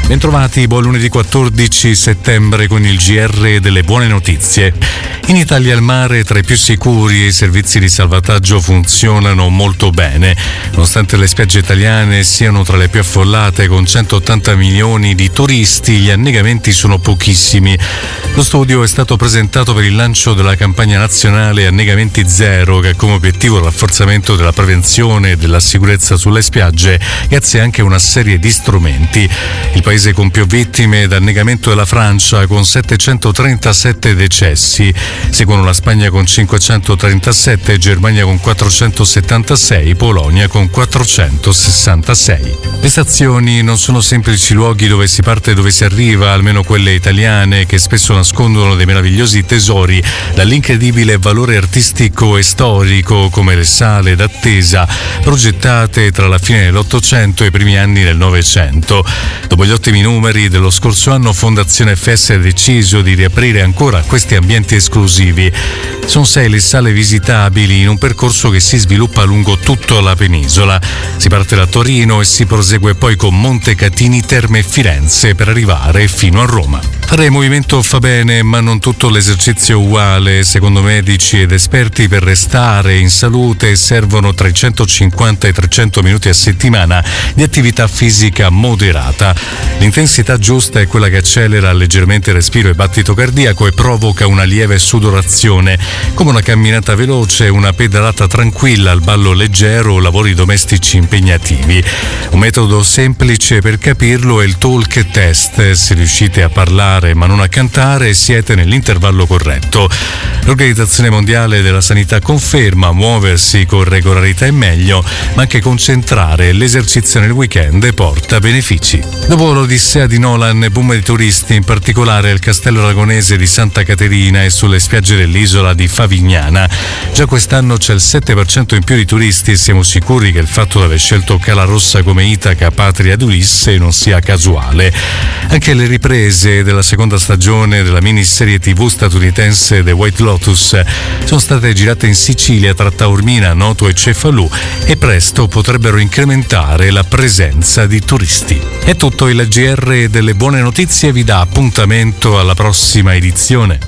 Bentrovati, buon lunedì 14 settembre con il GR delle buone notizie. In Italia il mare è tra i più sicuri e i servizi di salvataggio funzionano molto bene. Nonostante le spiagge italiane siano tra le più affollate con 180 milioni di turisti, gli annegamenti sono pochissimi. Lo studio è stato presentato per il lancio della campagna nazionale Annegamenti Zero, che ha come obiettivo il rafforzamento della prevenzione e della sicurezza sulle spiagge, grazie anche a una serie di strumenti. Il paese con più vittime d'annegamento è la Francia, con 737 decessi. Seguono la Spagna con 537, Germania con 476, Polonia con 466. Le stazioni non sono semplici luoghi dove si parte e dove si arriva, almeno quelle italiane, che spesso nascondono dei meravigliosi tesori dall'incredibile valore artistico e storico, come le sale d'attesa progettate tra la fine dell'Ottocento e i primi anni del Novecento. Dopo gli ottimi numeri dello scorso anno, Fondazione FS ha deciso di riaprire ancora questi ambienti esclusivi. Sono 6 le sale visitabili in un percorso che si sviluppa lungo tutta la penisola. Si parte da Torino e si prosegue poi con Montecatini, Terme e Firenze per arrivare fino a Roma. Fare il movimento fa bene, ma non tutto l'esercizio è uguale. Secondo medici ed esperti, per restare in salute servono tra i 150 e i 300 minuti a settimana di attività fisica moderata. L'intensità giusta è quella che accelera leggermente il respiro e battito cardiaco e provoca una lieve sudorazione, come una camminata veloce, una pedalata tranquilla, il ballo leggero o lavori domestici impegnativi. Un metodo semplice per capirlo è il talk test. Se riuscite a parlare ma non a cantare, siete nell'intervallo corretto. L'Organizzazione Mondiale della Sanità conferma: muoversi con regolarità è meglio, ma anche concentrare l'esercizio nel weekend porta benefici. Dopo l'odissea di Nolan, boom di turisti, in particolare al castello aragonese di Santa Caterina e sulle spiagge dell'isola di Favignana. Già quest'anno c'è il 7% in più di turisti e siamo sicuri che il fatto di aver scelto Cala Rossa come Itaca, patria di Ulisse, non sia casuale. Anche le riprese della seconda stagione della miniserie TV statunitense The White Lotus sono state girate in Sicilia, tra Taormina, Noto e Cefalù, e presto potrebbero incrementare la presenza di turisti. È tutto, il GR delle buone notizie vi dà appuntamento alla prossima edizione.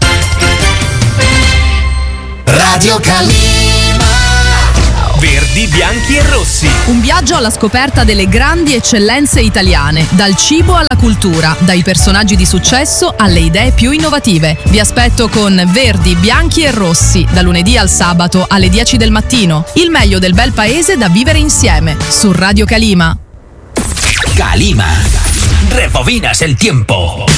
Radio Calima. Verdi, bianchi e rossi. Un viaggio alla scoperta delle grandi eccellenze italiane, dal cibo alla cultura, dai personaggi di successo alle idee più innovative. Vi aspetto con Verdi, bianchi e rossi, da lunedì al sabato alle 10 del mattino. Il meglio del bel paese da vivere insieme, su Radio Calima. Calima. Rebobinas el tiempo.